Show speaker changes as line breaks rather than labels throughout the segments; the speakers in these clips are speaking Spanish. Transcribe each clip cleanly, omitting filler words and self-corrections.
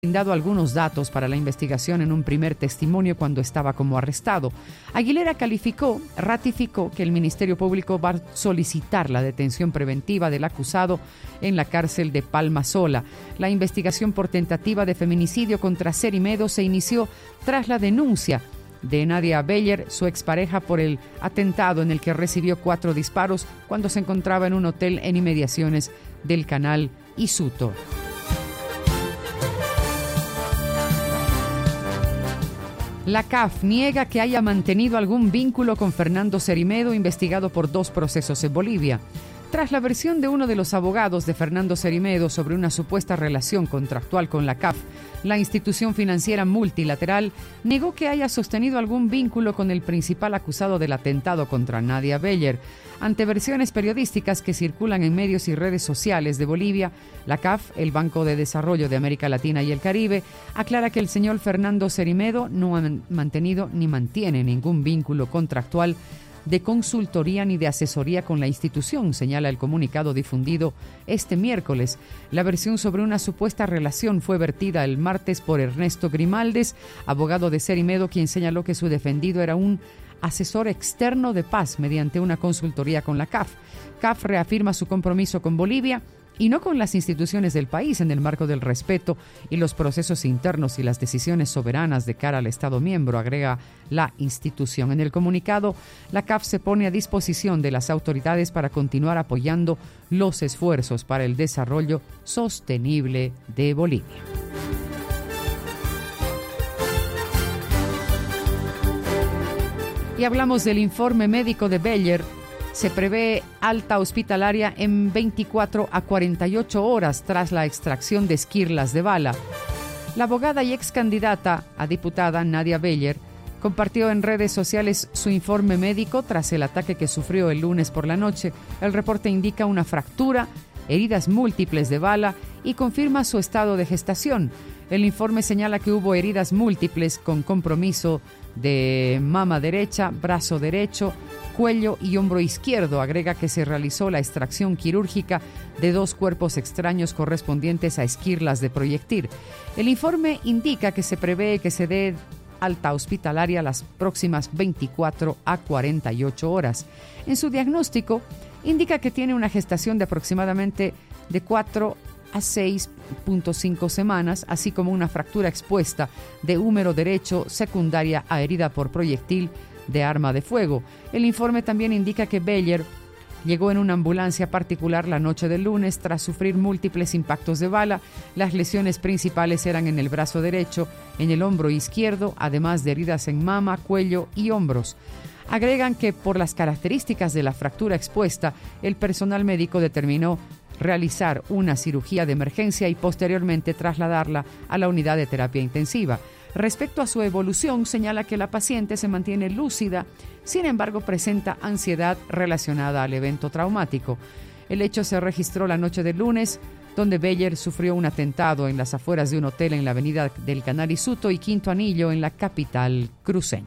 brindado algunos datos para la investigación en un primer testimonio cuando estaba como arrestado. Aguilera ratificó que el Ministerio Público va a solicitar la detención preventiva del acusado en la cárcel de Palma Sola. La investigación por tentativa de feminicidio contra Cerimedo se inició tras la denuncia de Nadia Beller, su expareja, por el atentado en el que recibió 4 disparos cuando se encontraba en un hotel en inmediaciones del canal Isuto. La CAF niega que haya mantenido algún vínculo con Fernando Cerimedo, investigado por 2 procesos en Bolivia. Tras la versión de uno de los abogados de Fernando Cerimedo sobre una supuesta relación contractual con la CAF, la institución financiera multilateral negó que haya sostenido algún vínculo con el principal acusado del atentado contra Nadia Beller. Ante versiones periodísticas que circulan en medios y redes sociales de Bolivia, la CAF, el Banco de Desarrollo de América Latina y el Caribe, aclara que el señor Fernando Cerimedo no ha mantenido ni mantiene ningún vínculo contractual de consultoría ni de asesoría con la institución, señala el comunicado difundido este miércoles. La versión sobre una supuesta relación fue vertida el martes por Ernesto Grimaldes, abogado de Cerimedo, quien señaló que su defendido era un asesor externo de paz mediante una consultoría con la CAF. CAF reafirma su compromiso con Bolivia y no con las instituciones del país en el marco del respeto y los procesos internos y las decisiones soberanas de cara al Estado miembro, agrega la institución. En el comunicado, la CAF se pone a disposición de las autoridades para continuar apoyando los esfuerzos para el desarrollo sostenible de Bolivia. Y hablamos del informe médico de Beller. Se prevé alta hospitalaria en 24 a 48 horas tras la extracción de esquirlas de bala. La abogada y ex candidata a diputada Nadia Beller compartió en redes sociales su informe médico tras el ataque que sufrió el lunes por la noche. El reporte indica una fractura, heridas múltiples de bala y confirma su estado de gestación. El informe señala que hubo heridas múltiples con compromiso de mama derecha, brazo derecho, cuello y hombro izquierdo. Agrega que se realizó la extracción quirúrgica de 2 cuerpos extraños correspondientes a esquirlas de proyectil. El informe indica que se prevé que se dé alta hospitalaria las próximas 24 a 48 horas. En su diagnóstico indica que tiene una gestación de aproximadamente de 4 a 6.5 semanas, así como una fractura expuesta de húmero derecho secundaria a herida por proyectil de arma de fuego. El informe también indica que Beller llegó en una ambulancia particular la noche del lunes tras sufrir múltiples impactos de bala. Las lesiones principales eran en el brazo derecho, en el hombro izquierdo, además de heridas en mama, cuello y hombros. Agregan que por las características de la fractura expuesta, el personal médico determinó realizar una cirugía de emergencia y posteriormente trasladarla a la unidad de terapia intensiva. Respecto a su evolución, señala que la paciente se mantiene lúcida, sin embargo presenta ansiedad relacionada al evento traumático. El hecho se registró la noche del lunes, donde Beller sufrió un atentado en las afueras de un hotel en la avenida del Canal Isuto y Quinto Anillo en la capital cruceña.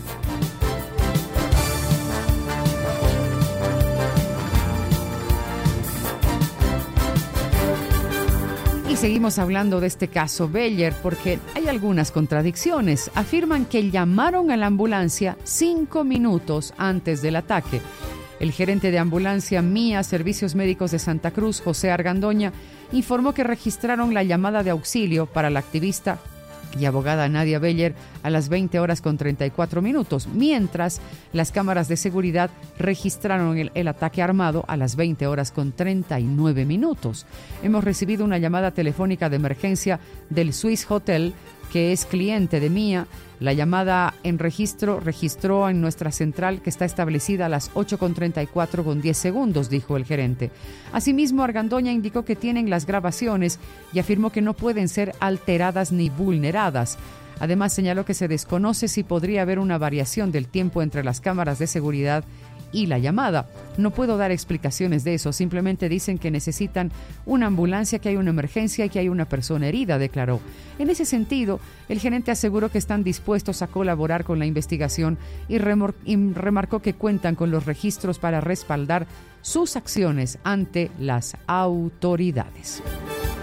Y seguimos hablando de este caso Beller porque hay algunas contradicciones. Afirman que llamaron a la ambulancia 5 minutos antes del ataque. El gerente de ambulancia MIA Servicios Médicos de Santa Cruz, José Argandoña, informó que registraron la llamada de auxilio para la activista y abogada Nadia Beller a las 20 horas con 34 minutos, mientras las cámaras de seguridad registraron el ataque armado a las 20 horas con 39 minutos. Hemos recibido una llamada telefónica de emergencia del Swiss Hotel, que es cliente de MIA. La llamada en registró en nuestra central, que está establecida a las 8:34 con 10 segundos, dijo el gerente. Asimismo, Argandoña indicó que tienen las grabaciones y afirmó que no pueden ser alteradas ni vulneradas. Además, señaló que se desconoce si podría haber una variación del tiempo entre las cámaras de seguridad y la llamada. No puedo dar explicaciones de eso, simplemente dicen que necesitan una ambulancia, que hay una emergencia y que hay una persona herida, declaró. En ese sentido, el gerente aseguró que están dispuestos a colaborar con la investigación y remarcó que cuentan con los registros para respaldar sus acciones ante las autoridades.